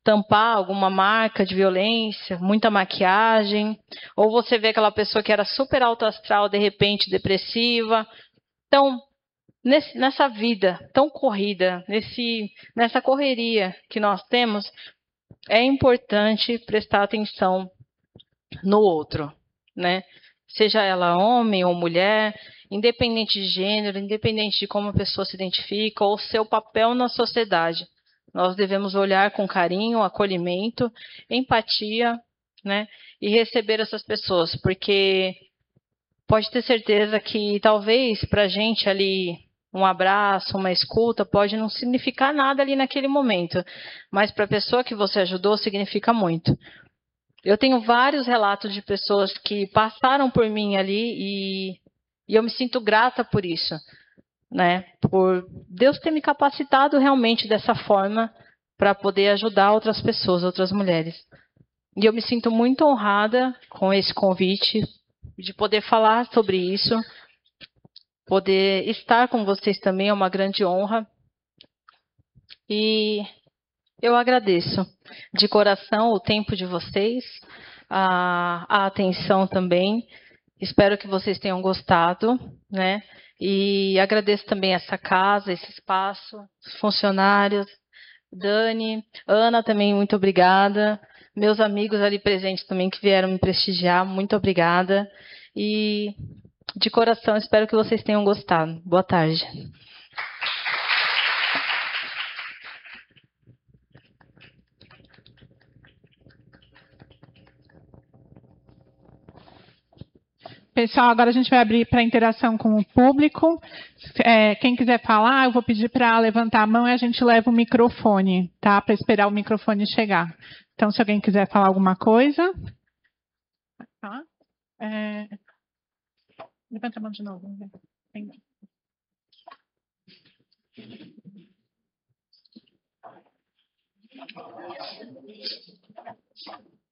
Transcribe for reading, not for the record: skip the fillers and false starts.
tampar alguma marca de violência, muita maquiagem, ou você vê aquela pessoa que era super alto astral, de repente depressiva. Então, nessa vida tão corrida, nessa correria que nós temos, é importante prestar atenção no outro, né? Seja ela homem ou mulher, independente de gênero, independente de como a pessoa se identifica ou seu papel na sociedade. Nós devemos olhar com carinho, acolhimento, empatia, né? E receber essas pessoas, porque pode ter certeza que talvez para a gente ali um abraço, uma escuta, pode não significar nada ali naquele momento, mas para a pessoa que você ajudou significa muito. Eu tenho vários relatos de pessoas que passaram por mim ali e eu me sinto grata por isso, né? Por Deus ter me capacitado realmente dessa forma para poder ajudar outras pessoas, outras mulheres. E eu me sinto muito honrada com esse convite de poder falar sobre isso, poder estar com vocês também é uma grande honra. E eu agradeço de coração o tempo de vocês, a atenção também. Espero que vocês tenham gostado, né? E agradeço também essa casa, esse espaço, os funcionários, Dani, Ana também, muito obrigada. Meus amigos ali presentes também que vieram me prestigiar, muito obrigada. E de coração, espero que vocês tenham gostado. Boa tarde. Pessoal, agora a gente vai abrir para interação com o público. Quem quiser falar, eu vou pedir para levantar a mão e a gente leva o microfone, tá? Para esperar o microfone chegar. Então, se alguém quiser falar alguma coisa. Tá? Levanta a mão de novo. Vamos ver.